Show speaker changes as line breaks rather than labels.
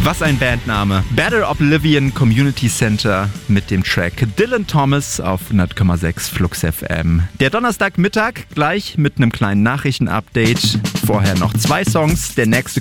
Was ein Bandname. Better Oblivion Community Center mit dem Track Dylan Thomas auf 100,6 Flux FM. Der Donnerstagmittag gleich mit einem kleinen Nachrichtenupdate. Vorher noch 2 Songs. Der nächste